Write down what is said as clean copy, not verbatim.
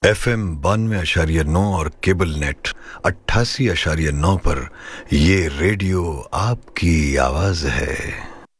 FM 92.9 और cable net 88.9 पर ये रेडियो आपकी आवाज है।